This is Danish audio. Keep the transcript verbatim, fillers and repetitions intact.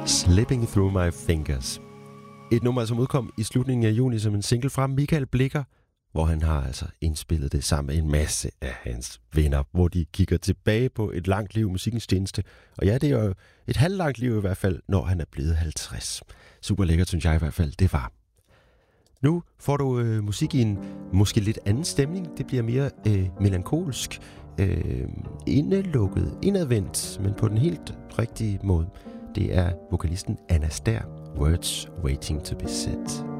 Slipping Through My Fingers. Et nummer, som udkom i slutningen af juni som en single fra Michael Blicher, hvor han har altså indspillet det sammen med en masse af hans venner, hvor de kigger tilbage på et langt liv i musikkens tjeneste. Og ja, det er jo et halvlangt liv i hvert fald, når han er blevet halvtreds. Super lækkert, synes jeg i hvert fald, det var. Nu får du øh, musik i en måske lidt anden stemning. Det bliver mere øh, melankolsk, øh, indelukket, indadvendt, men på den helt rigtige måde. Det er vokalisten Anna Stær, Words Waiting to be Said.